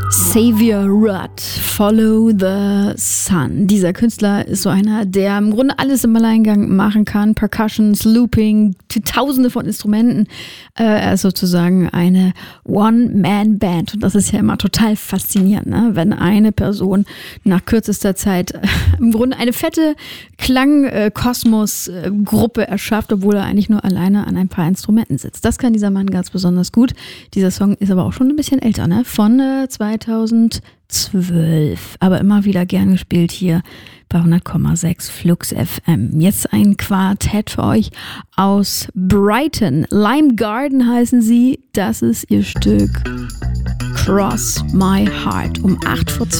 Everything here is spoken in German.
Xavier Rudd, Follow the Sun. Dieser Künstler ist so einer, der im Grunde alles im Alleingang machen kann. Percussions, Looping, tausende von Instrumenten. Er ist sozusagen eine One-Man-Band. Und das ist ja immer total faszinierend, ne? Wenn eine Person nach kürzester Zeit im Grunde eine fette Klangkosmos-Gruppe erschafft, obwohl er eigentlich nur alleine an ein paar Instrumenten sitzt. Das kann dieser Mann ganz besonders gut. Dieser Song ist aber auch schon ein bisschen älter, ne? Von 2012, aber immer wieder gern gespielt hier bei 100,6 Flux FM. Jetzt ein Quartett für euch aus Brighton. Lime Garden heißen sie. Das ist ihr Stück Cross My Heart um 8 vor 12.